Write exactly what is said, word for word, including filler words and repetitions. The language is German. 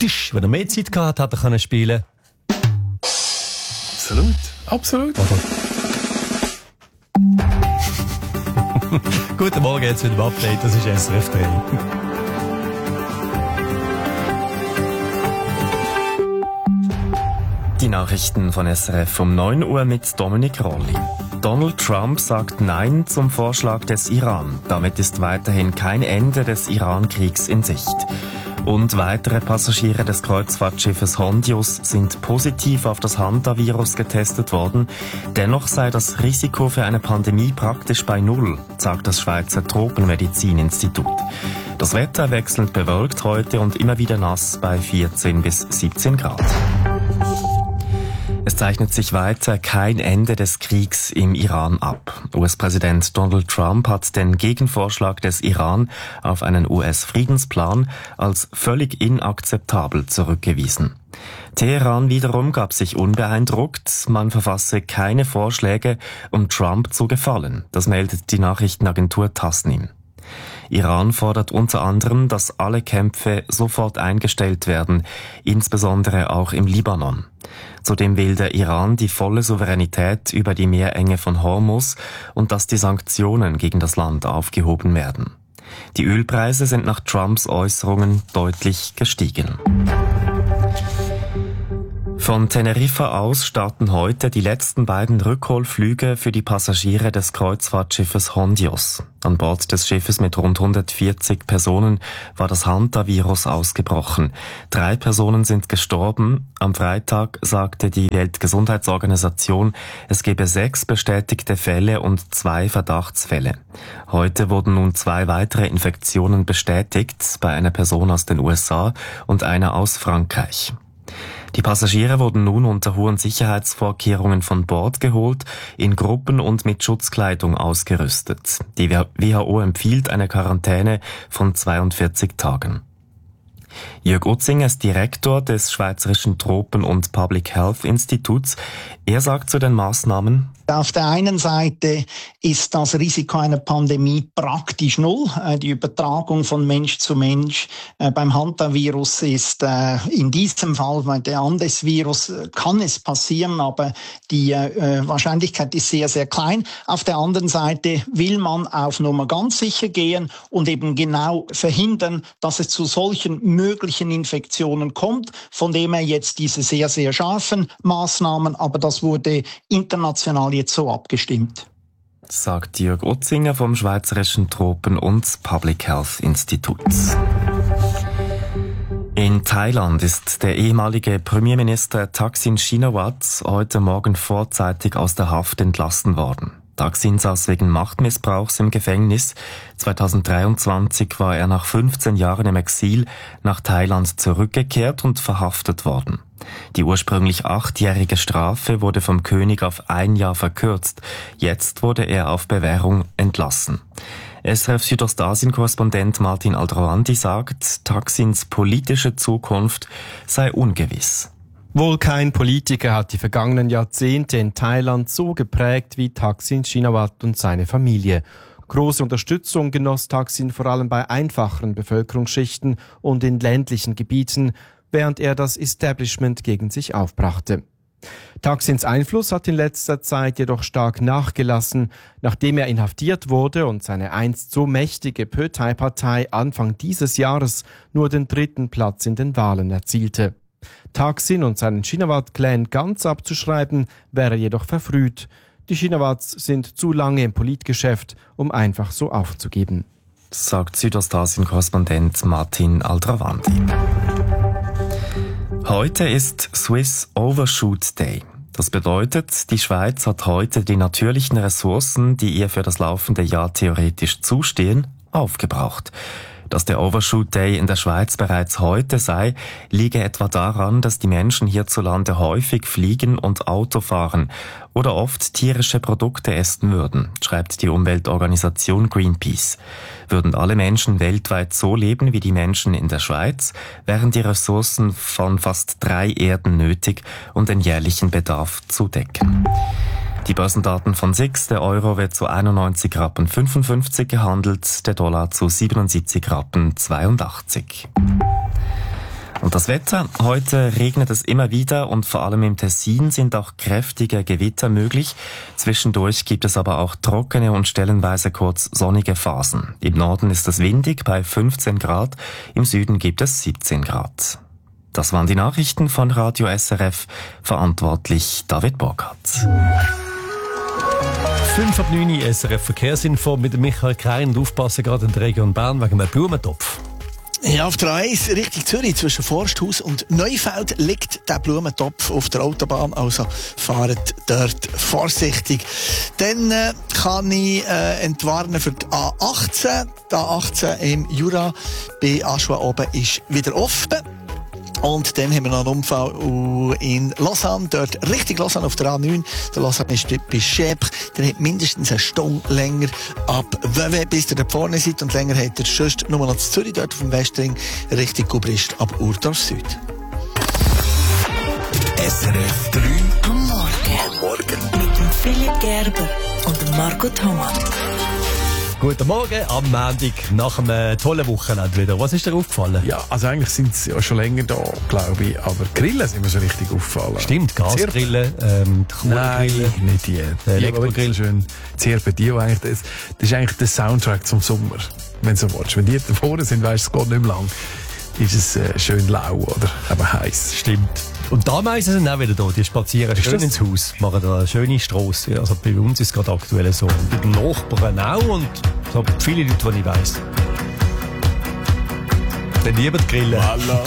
Tisch. Wenn er mehr Zeit gehabt hat, hat er spielen. Absolut, absolut. Oder? Guten Morgen, jetzt mit dem Update, das ist S R F drei. Die Nachrichten von S R F um neun Uhr mit Dominik Rolli. Donald Trump sagt Nein zum Vorschlag des Iran. Damit ist weiterhin kein Ende des Iran-Kriegs in Sicht. Und weitere Passagiere des Kreuzfahrtschiffes Hondius sind positiv auf das Hantavirus getestet worden. Dennoch sei das Risiko für eine Pandemie praktisch bei Null, sagt das Schweizer Tropenmedizininstitut. Das Wetter wechselnd bewölkt heute und immer wieder nass bei vierzehn bis siebzehn Grad. Es zeichnet sich weiter kein Ende des Kriegs im Iran ab. U S-Präsident Donald Trump hat den Gegenvorschlag des Iran auf einen U S-Friedensplan als völlig inakzeptabel zurückgewiesen. Teheran wiederum gab sich unbeeindruckt, man verfasse keine Vorschläge, um Trump zu gefallen. Das meldet die Nachrichtenagentur Tasnim. Iran fordert unter anderem, dass alle Kämpfe sofort eingestellt werden, insbesondere auch im Libanon. Zudem will der Iran die volle Souveränität über die Meerenge von Hormuz und dass die Sanktionen gegen das Land aufgehoben werden. Die Ölpreise sind nach Trumps Äußerungen deutlich gestiegen. Von Teneriffa aus starten heute die letzten beiden Rückholflüge für die Passagiere des Kreuzfahrtschiffes Hondius. An Bord des Schiffes mit rund hundertvierzig Personen war das Hantavirus ausgebrochen. Drei Personen sind gestorben. Am Freitag sagte die Weltgesundheitsorganisation, es gebe sechs bestätigte Fälle und zwei Verdachtsfälle. Heute wurden nun zwei weitere Infektionen bestätigt, bei einer Person aus den U S A und einer aus Frankreich. Die Passagiere wurden nun unter hohen Sicherheitsvorkehrungen von Bord geholt, in Gruppen und mit Schutzkleidung ausgerüstet. Die W H O empfiehlt eine Quarantäne von zweiundvierzig Tagen. Jörg Utzinger ist Direktor des Schweizerischen Tropen- und Public Health Instituts. Er sagt zu den Maßnahmen: Auf der einen Seite ist das Risiko einer Pandemie praktisch null. Die Übertragung von Mensch zu Mensch beim Hantavirus ist in diesem Fall, bei der Andes-Virus kann es passieren, aber die Wahrscheinlichkeit ist sehr, sehr klein. Auf der anderen Seite will man auf Nummer ganz sicher gehen und eben genau verhindern, dass es zu solchen möglichen Infektionen kommt, von dem her jetzt diese sehr, sehr scharfen Maßnahmen, aber das wurde international jetzt so abgestimmt. Sagt Jörg Utzinger vom Schweizerischen Tropen- und Public Health Institut. In Thailand ist der ehemalige Premierminister Thaksin Shinawatra heute Morgen vorzeitig aus der Haft entlassen worden. Thaksin saß wegen Machtmissbrauchs im Gefängnis. zweitausenddreiundzwanzig war er nach fünfzehn Jahren im Exil nach Thailand zurückgekehrt und verhaftet worden. Die ursprünglich achtjährige Strafe wurde vom König auf ein Jahr verkürzt. Jetzt wurde er auf Bewährung entlassen. S R F Südostasien-Korrespondent Martin Aldrovandi sagt, Thaksins politische Zukunft sei ungewiss. Wohl kein Politiker hat die vergangenen Jahrzehnte in Thailand so geprägt wie Thaksin Shinawatra und seine Familie. Große Unterstützung genoss Thaksin vor allem bei einfacheren Bevölkerungsschichten und in ländlichen Gebieten, während er das Establishment gegen sich aufbrachte. Thaksins Einfluss hat in letzter Zeit jedoch stark nachgelassen, nachdem er inhaftiert wurde und seine einst so mächtige Pheu Thai-Partei Anfang dieses Jahres nur den dritten Platz in den Wahlen erzielte. Thaksin und seinen Shinawatra-Clan ganz abzuschreiben, wäre jedoch verfrüht. Die Shinawatras sind zu lange im Politgeschäft, um einfach so aufzugeben. Sagt Südostasien-Korrespondent Martin Aldrovandi. Heute ist Swiss Overshoot Day. Das bedeutet, die Schweiz hat heute die natürlichen Ressourcen, die ihr für das laufende Jahr theoretisch zustehen, aufgebraucht. Dass der Overshoot Day in der Schweiz bereits heute sei, liege etwa daran, dass die Menschen hierzulande häufig fliegen und Auto fahren oder oft tierische Produkte essen würden, schreibt die Umweltorganisation Greenpeace. Würden alle Menschen weltweit so leben wie die Menschen in der Schweiz, wären die Ressourcen von fast drei Erden nötig, um den jährlichen Bedarf zu decken. Die Börsendaten von S I X, der Euro wird zu einundneunzig Rappen fünfundfünfzig gehandelt, der Dollar zu siebenundsiebzig Rappen zweiundachtzig. Und Und das Wetter? Heute regnet es immer wieder und vor allem im Tessin sind auch kräftige Gewitter möglich. Zwischendurch gibt es aber auch trockene und stellenweise kurz sonnige Phasen. Im Norden ist es windig bei fünfzehn Grad, im Süden gibt es siebzehn Grad. Das waren die Nachrichten von Radio S R F, verantwortlich David Burkhardt. fünf ab neun S R F Verkehrsinfo mit Michael Krein und aufpassen gerade in der Region Bern wegen einem Blumentopf. Ja, auf der A eins Richtung Zürich zwischen Forsthaus und Neufeld liegt der Blumentopf auf der Autobahn, also fahrt dort vorsichtig. Dann äh, kann ich äh, entwarnen für die A achtzehn. Die A achtzehn im Jura bei Aschua oben ist wieder offen. Und dann haben wir noch einen Unfall in Lausanne, dort richtig Lausanne auf der A neun. Der Lausanne ist bei Schäpch. Der hat mindestens eine Stunde länger ab Wöwe, bis ihr da vorne seid. Und länger hat er sonst nur noch zu Zürich, dort auf dem Westring, Richtung Gubrist ab Urdorf Süd. S R F drei am Morgen. Am Morgen. Mit dem Philipp Gerber und dem Marco Thomas. Guten Morgen am Montag, nach einem tollen Wochenende wieder. Was ist dir aufgefallen? Ja, also eigentlich sind sie ja schon länger da, glaube ich. Aber Grillen sind mir so richtig aufgefallen. Stimmt, Gasgrillen, ähm, Nein, nicht die. Äh, Die Elektrogrill schön. Zirpen, die eigentlich, das, das ist eigentlich der Soundtrack zum Sommer, wenn du so willst. Wenn die da vorne sind, weisst du, es geht nicht mehr lang. Ist es äh, schön lau oder aber heiß. Stimmt. Und die Ameisen sind auch wieder da. Die spazieren Ist schön das? ins Haus, machen da eine schöne Strasse. Also bei uns ist es gerade aktuell so. Und bei den Nachbarn auch und so viele Leute, die ich weiss. Dann lieber die Grillen. Voilà.